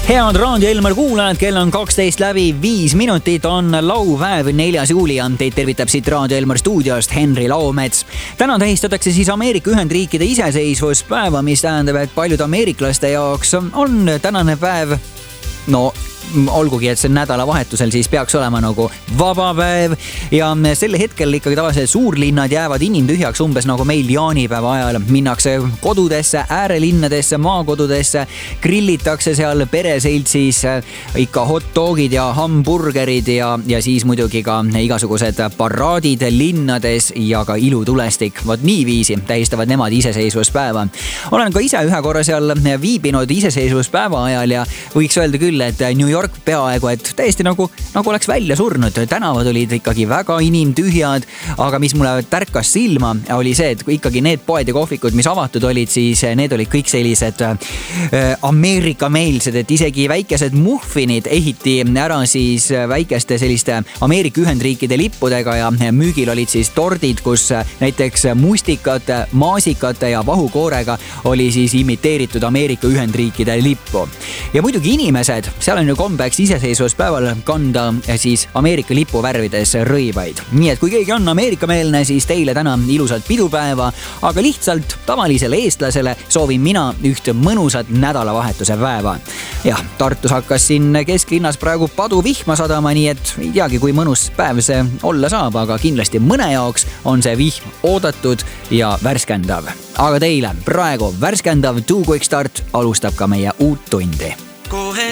Head Raadio Elmar kuulajad, kell on 12 läbi 5 minutit, on laupäev 4. juuli ja teid tervitab siit Raadio Elmar stuudiost Henri Laomets. Täna tähistatakse siis Ameerika Ühendriikide iseseisvuspäeva, mis tähendab, et paljude ameeriklaste jaoks on tänane päev, olgugi, et see nädalavahetusel siis peaks olema nagu vaba päev ja sel hetkel ikkagi tavaliselt suurlinnad jäävad inimtühjaks umbes nagu meil jaanipäeva ajal. Minnakse kodudesse, äärelinnadesse, maakodudesse, grillitakse seal pereseltsis ikka hot dogid ja hamburgerid ja siis muidugi ka igasugused paraadid linnades ja ka ilutulestik. Vot niiviisi tähistavad nemad iseseisvuspäeva. Olen ka ise ühe korra seal viibinud iseseisvuspäeva ajal ja võiks öelda küll, et New York peaaegu, et täiesti nagu oleks välja surnud. Tänavad olid ikkagi väga inimtühjad, aga mis mulle tärkas silma oli see, et ikkagi need poed ja kohvikud, mis avatud olid, siis need olid kõik sellised Ameerika-meelsed, et isegi väikesed muffinid ehiti ära siis väikeste selliste Ameerika Ühendriikide lippudega ja müügil olid siis tordid, kus näiteks mustikate, maasikate ja vahukoorega oli siis imiteeritud Ameerika Ühendriikide lippu. Ja muidugi inimesed, seal on ju kombeks iseseisvuspäeval kanda siis Ameerika lipu värvides rõivaid. Nii et kui keegi on Ameerika-meelne, siis teile täna ilusat pidupäeva, aga lihtsalt tavalisele eestlasele soovin mina üht mõnusat nädalavahetuse päeva. Jah, Tartus hakkas siin kesklinnas praegu paduvihma sadama, nii et ei teagi, kui mõnus päev see olla saab, aga kindlasti mõne jaoks on see vihm oodatud ja värskendav. Aga teile praegu värskendav Too Quick Start alustab ka meie uut tundi. Kohe